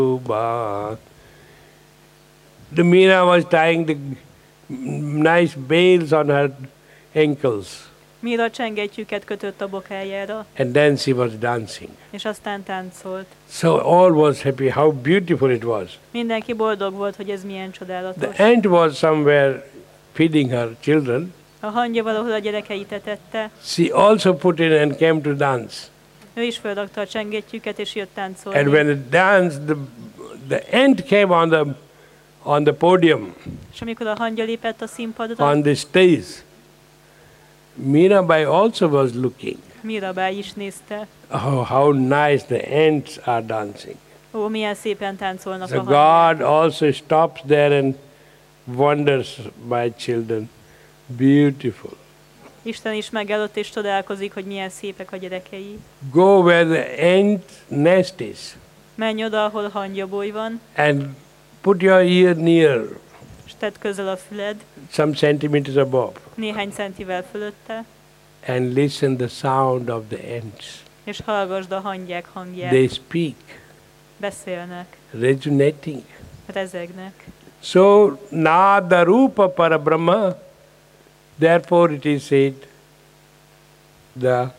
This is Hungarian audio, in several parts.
bath. The Meena was tying the nice bells on her ankles. Míra csengettyűket kötött a bokájára. And then she was dancing. És aztán táncolt. So all was happy. How beautiful it was. Mindenki boldog volt, hogy ez milyen csodálatos. The ant was somewhere feeding her children. A hangya valahol a gyerekeit etette. She also put in and came to dance. Ő is felrakta a csengettyűket és jött táncolni. And when it danced, the ant came on the podium. És amikor a hangya lépett a színpadra, on the stage, Mirabai also was looking. Mirabai is nézte. Oh, how nice the ants are dancing. Ó, milyen szépen táncolnak So a hangyák. God also stops there and wonders, my children, beautiful. Isten is megállott és csodálkozik, hogy milyen szépek a gyerekei. Go where the ant nest is. Menj oda, ahol hangyaboly van, And put your ear near, és tedd közel a füled, some centimeters above, néhány centivel fölötte, and listen the sound of the ants. és hallgasd a hangyák hangját. They speak, Beszélnek, resonating. rezegnek. So, Nada Rupa Parabrahma, therefore it is said, the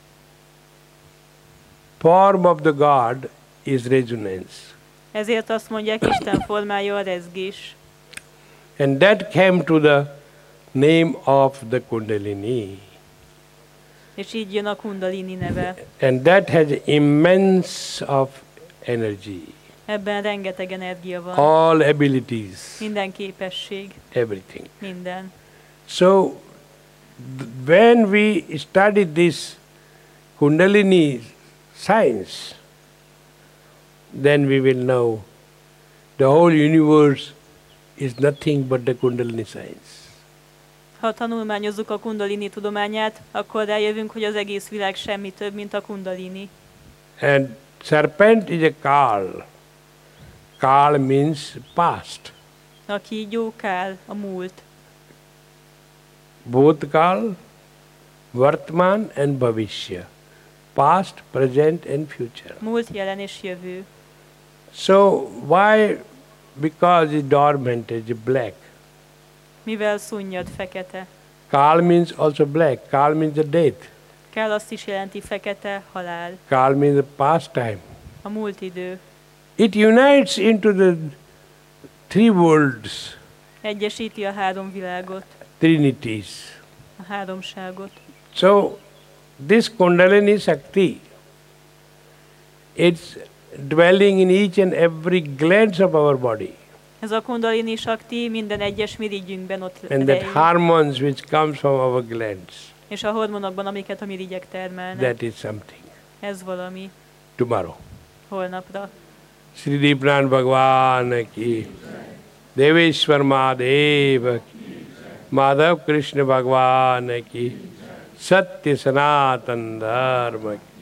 form of the God is resonance. Ezért azt mondják, Isten formája a rezgés. And that came to the name of the Kundalini. És így jön a Kundalini neve. And that has immense of energy, Ebben rengeteg energia van. all abilities, Minden képesség, everything. minden. So, when we study this Kundalini science, then we will know the whole universe is nothing but the Kundalini science. Ha tanulmányozzuk a Kundalini tudományát, akkor rájövünk, hogy az egész világ semmi több, mint a Kundalini. And serpent is a Kal. Kal means past. A kígyó Kál, a múlt. Bhutkal, Vartman and Bhavishya. Past, present and future. Múlt, jelen és jövő. So why? Because it's dormant, it's black. Mivel szunnyad fekete. Kal means also black. Kal means the death. Kál azt is jelenti fekete, halál. Kal means the past time. A múlt idő. It unites into the three worlds, Egyesíti a három világot, trinities. a háromságot. So this Kundalini Shakti, it's dwelling in each and every glance of our body. Ez a Kundalini Shakti minden egyes mirigyünkben ott And that rejlik. hormones which comes from our glands, És a hormonokban, amiket a mirigyek termelnek. that is something. Ez valami. Tomorrow. Holnapra. Sri Deepran Bhagwan ki, Deveshwar Mahadev ki, Madhav Krishna Bhagwan ki, Satya Sanatan Dharma ki.